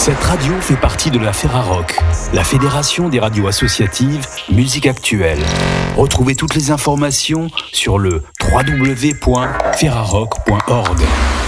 Cette radio fait partie de la Ferrarock, la fédération des radios associatives musique actuelle. Retrouvez toutes les informations sur le www.ferrarock.org.